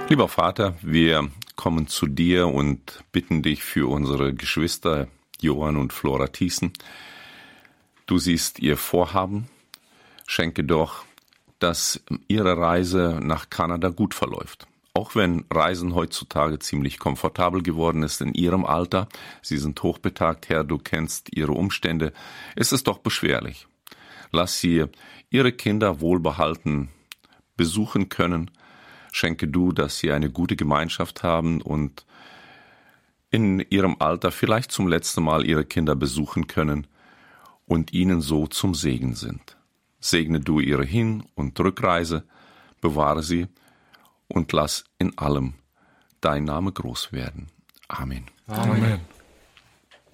Lieber Vater, wir kommen zu dir und bitten dich für unsere Geschwister Johann und Flora Thiessen. Du siehst ihr Vorhaben. Schenke doch, dass ihre Reise nach Kanada gut verläuft. Auch wenn Reisen heutzutage ziemlich komfortabel geworden ist in ihrem Alter, sie sind hochbetagt, Herr, du kennst ihre Umstände, ist es doch beschwerlich. Lass sie ihre Kinder wohlbehalten besuchen können. Schenke du, dass sie eine gute Gemeinschaft haben und in ihrem Alter vielleicht zum letzten Mal ihre Kinder besuchen können und ihnen so zum Segen sind. Segne du ihre Hin- und Rückreise, bewahre sie und lass in allem dein Name groß werden. Amen. Amen.